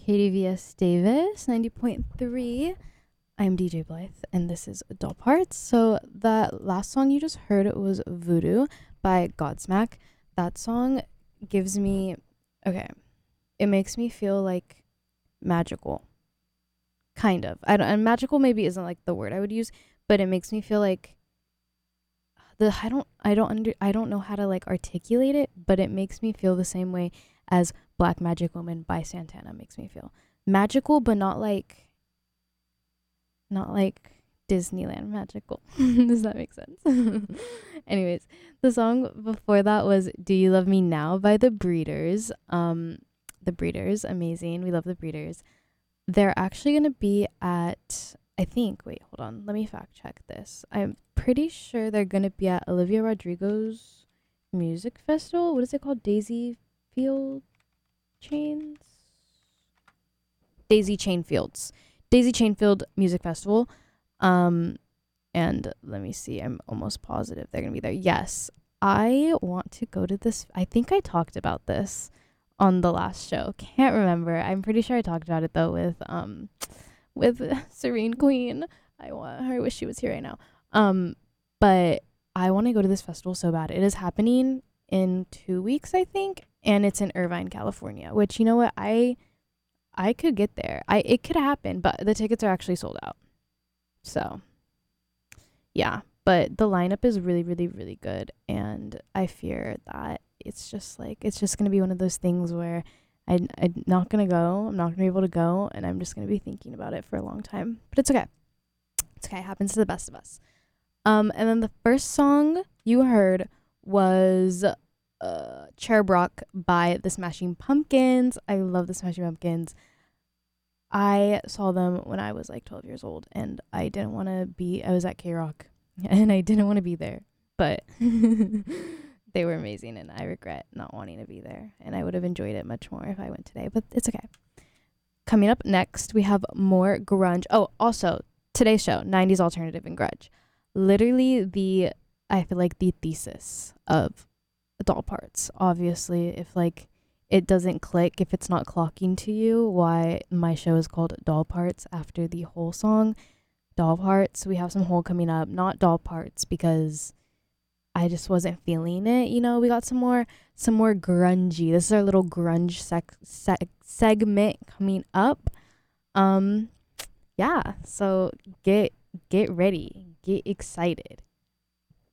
KDVS Davis 90.3. I'm DJ Blythe, and this is Doll Parts. So, that last song you just heard was Voodoo by Godsmack. That song gives me, okay, it makes me feel like magical. Kind of. And magical maybe isn't like the word I would use, but it makes me feel like I don't know how to like articulate it, but it makes me feel the same way as Black Magic Woman by Santana makes me feel. Magical, but not like Disneyland magical. Does that make sense? Anyways, the song before that was Do You Love Me Now by The Breeders. The Breeders, amazing. We love The Breeders. They're actually going to be at, I think, wait, hold on. Let me fact check this. I'm pretty sure they're going to be at Olivia Rodrigo's music festival. What is it called? Daisy Field Chains? Daisy Chain Fields. Daisy Chainfield Music Festival. And let me see. I'm almost positive they're going to be there. Yes. I want to go to this. I think I talked about this on the last show. Can't remember. I'm pretty sure I talked about it though with Serene Queen. I want her. I wish she was here right now. But I want to go to this festival so bad. It is happening in 2 weeks, I think, and it's in Irvine, California. Which, you know what, I could get there. It could happen, but the tickets are actually sold out. So, yeah. But the lineup is really, really, really good, and I fear that it's just gonna be one of those things where I'm not gonna go. I'm not gonna be able to go, and I'm just gonna be thinking about it for a long time. But it's okay. It's okay. It happens to the best of us. And then the first song you heard was Cherub Rock by the Smashing Pumpkins. I love the Smashing Pumpkins. I saw them when I was like 12 years old, and I was at K-Rock, and I didn't want to be there, but they were amazing, and I regret not wanting to be there, and I would have enjoyed it much more if I went today, but it's okay. Coming up next, we have more grunge. Oh, also, today's show, 90s alternative and grunge. Literally I feel like the thesis of Doll Parts. Obviously, if like it doesn't click, if it's not clocking to you why my show is called Doll Parts after the whole song Doll Parts. We have some whole coming up, not Doll Parts because I just wasn't feeling it. You know, we got some more grungy. This is our little grunge segment coming up. Yeah, so get ready, get excited,